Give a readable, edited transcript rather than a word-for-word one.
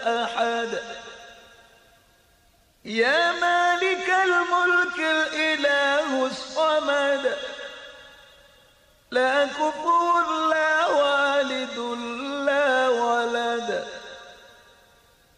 أحد. يا مالك الملك الإله الصمد لا كفء